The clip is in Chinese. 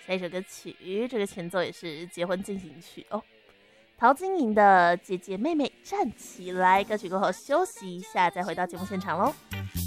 下一首歌曲，这个前奏也是结婚进行曲哦。陶晶莹的《姐姐妹妹站起来》，歌曲过后休息一下，再回到节目现场喽。